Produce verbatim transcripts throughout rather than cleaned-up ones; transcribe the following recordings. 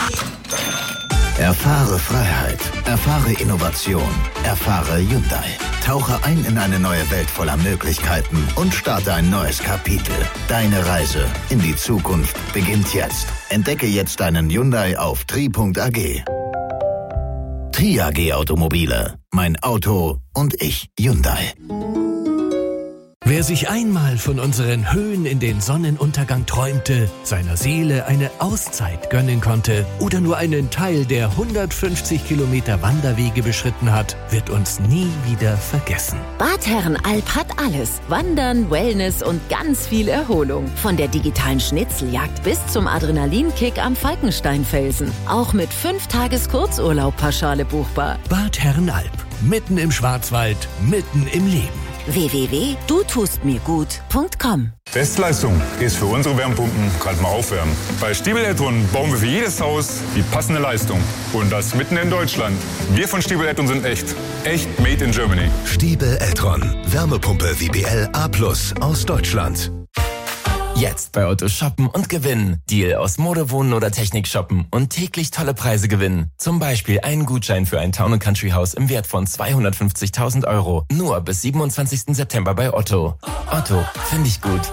Erfahre Freiheit, erfahre Innovation, erfahre Hyundai. Tauche ein in eine neue Welt voller Möglichkeiten und starte ein neues Kapitel. Deine Reise in die Zukunft beginnt jetzt. Entdecke jetzt deinen Hyundai auf tri punkt a g. Tri A G Automobile. Mein Auto und ich. Hyundai. Wer sich einmal von unseren Höhen in den Sonnenuntergang träumte, seiner Seele eine Auszeit gönnen konnte oder nur einen Teil der hundertfünfzig Kilometer Wanderwege beschritten hat, wird uns nie wieder vergessen. Bad Herrenalb hat alles. Wandern, Wellness und ganz viel Erholung. Von der digitalen Schnitzeljagd bis zum Adrenalinkick am Falkensteinfelsen. Auch mit fünf Tages Kurzurlaub-Pauschale buchbar. Bad Herrenalb. Mitten im Schwarzwald, mitten im Leben. w w w punkt du tust mir gut punkt com. Bestleistung ist für unsere Wärmepumpen gerade mal aufwärmen. Bei Stiebel Eltron bauen wir für jedes Haus die passende Leistung. Und das mitten in Deutschland. Wir von Stiebel Eltron sind echt. Echt made in Germany. Stiebel Eltron. Wärmepumpe W B L A plus aus Deutschland. Jetzt bei Otto shoppen und gewinnen. Deal aus Mode, Wohnen oder Technik shoppen und täglich tolle Preise gewinnen. Zum Beispiel einen Gutschein für ein Town and Country Haus im Wert von zweihundertfünfzigtausend Euro. Nur bis siebenundzwanzigsten September bei Otto. Otto, finde ich gut.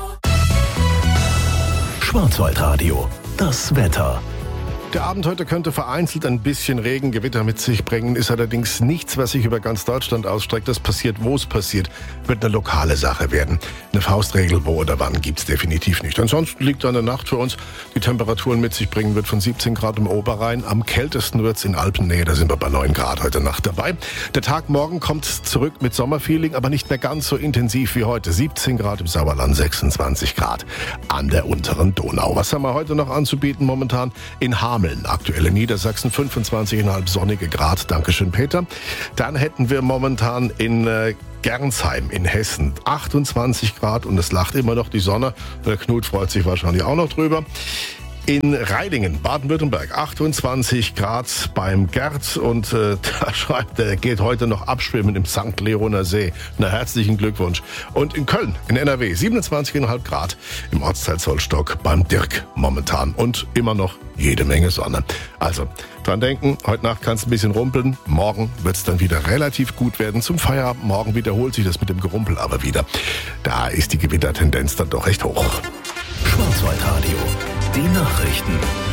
Schwarzwaldradio. Das Wetter. Der Abend heute könnte vereinzelt ein bisschen Regengewitter mit sich bringen, ist allerdings nichts, was sich über ganz Deutschland ausstreckt. Das passiert, wo es passiert, wird eine lokale Sache werden. Eine Faustregel, wo oder wann, gibt's definitiv nicht. Ansonsten liegt eine Nacht für uns, die Temperaturen mit sich bringen wird von siebzehn Grad im Oberrhein. Am kältesten wird's in Alpennähe, da sind wir bei neun Grad heute Nacht dabei. Der Tag morgen kommt zurück mit Sommerfeeling, aber nicht mehr ganz so intensiv wie heute. siebzehn Grad im Sauerland, sechsundzwanzig Grad an der unteren Donau. Was haben wir heute noch anzubieten momentan? In Hameln. Aktuell in Niedersachsen fünfundzwanzig Komma fünf sonnige Grad. Dankeschön, Peter. Dann hätten wir momentan in äh, Gernsheim in Hessen achtundzwanzig Grad und es lacht immer noch die Sonne. Der Knut freut sich wahrscheinlich auch noch drüber. In Reidingen, Baden-Württemberg, achtundzwanzig Grad beim Gerd und äh, da schreibt er, geht heute noch abschwimmen im Sankt Leroner See. Na, herzlichen Glückwunsch. Und in Köln, in N R W, siebenundzwanzig Komma fünf Grad im Ortsteil Zollstock beim Dirk momentan und immer noch jede Menge Sonne. Also, dran denken, heute Nacht kann es ein bisschen rumpeln, morgen wird es dann wieder relativ gut werden. Zum Feierabend morgen wiederholt sich das mit dem Gerumpel aber wieder. Da ist die Gewittertendenz dann doch recht hoch. Schwarzwaldradio. Die Nachrichten.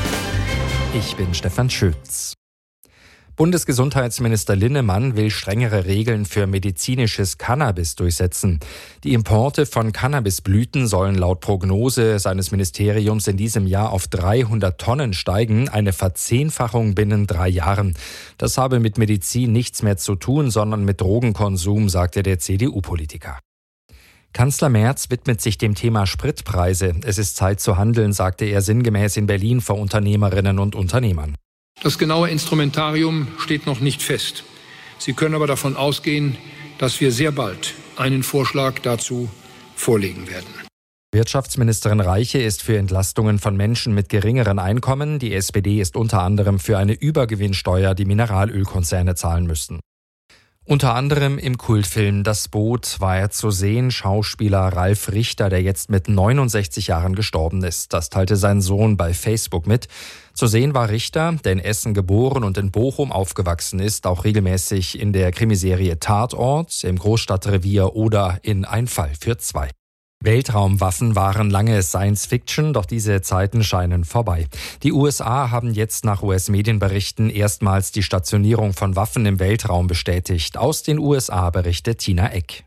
Ich bin Stefan Schütz. Bundesgesundheitsminister Linnemann will strengere Regeln für medizinisches Cannabis durchsetzen. Die Importe von Cannabisblüten sollen laut Prognose seines Ministeriums in diesem Jahr auf dreihundert Tonnen steigen, eine Verzehnfachung binnen drei Jahren. Das habe mit Medizin nichts mehr zu tun, sondern mit Drogenkonsum, sagte der C D U-Politiker. Kanzler Merz widmet sich dem Thema Spritpreise. Es ist Zeit zu handeln, sagte er sinngemäß in Berlin vor Unternehmerinnen und Unternehmern. Das genaue Instrumentarium steht noch nicht fest. Sie können aber davon ausgehen, dass wir sehr bald einen Vorschlag dazu vorlegen werden. Wirtschaftsministerin Reiche ist für Entlastungen von Menschen mit geringeren Einkommen. Die S P D ist unter anderem für eine Übergewinnsteuer, die Mineralölkonzerne zahlen müssten. Unter anderem im Kultfilm Das Boot war er zu sehen, Schauspieler Ralf Richter, der jetzt mit neunundsechzig Jahren gestorben ist. Das teilte sein Sohn bei Facebook mit. Zu sehen war Richter, der in Essen geboren und in Bochum aufgewachsen ist, auch regelmäßig in der Krimiserie Tatort, im Großstadtrevier oder in Ein Fall für zwei. Weltraumwaffen waren lange Science-Fiction, doch diese Zeiten scheinen vorbei. Die U S A haben jetzt nach U S-Medienberichten erstmals die Stationierung von Waffen im Weltraum bestätigt. Aus den U S A berichtet Tina Eck.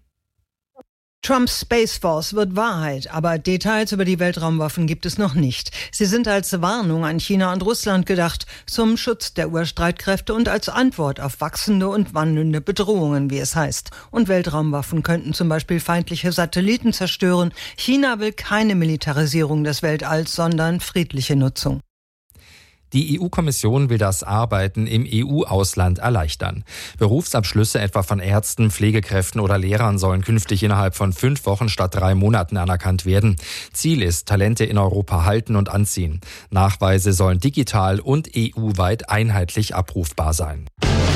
Trumps Space Force wird Wahrheit, aber Details über die Weltraumwaffen gibt es noch nicht. Sie sind als Warnung an China und Russland gedacht, zum Schutz der Urstreitkräfte und als Antwort auf wachsende und wandelnde Bedrohungen, wie es heißt. Und Weltraumwaffen könnten zum Beispiel feindliche Satelliten zerstören. China will keine Militarisierung des Weltalls, sondern friedliche Nutzung. Die E U-Kommission will das Arbeiten im E U-Ausland erleichtern. Berufsabschlüsse etwa von Ärzten, Pflegekräften oder Lehrern sollen künftig innerhalb von fünf Wochen statt drei Monaten anerkannt werden. Ziel ist, Talente in Europa halten und anziehen. Nachweise sollen digital und E U-weit einheitlich abrufbar sein.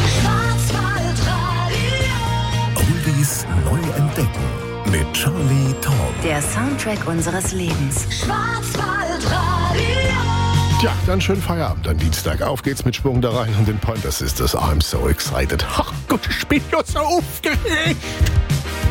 Oldies neu entdecken mit Charlie Tauhm. Der Soundtrack unseres Lebens. Schwarzwaldradio. Tja, dann schönen Feierabend am Dienstag. Auf geht's mit Schwung da rein und den Pointer Sisters. I'm so excited. Ach Gott, ich bin ja so aufgeregt.